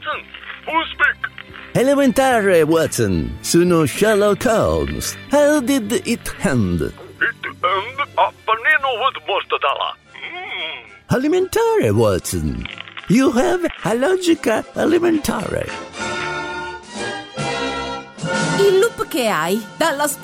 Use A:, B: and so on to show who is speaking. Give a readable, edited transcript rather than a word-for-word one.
A: Watson, who speak?
B: Elementare, Watson. Sono Sherlock Holmes. How did it end?
A: It a panino with mortadella.
B: Alimentare, Watson. You have a logica elementare.
C: Il loop che hai dalla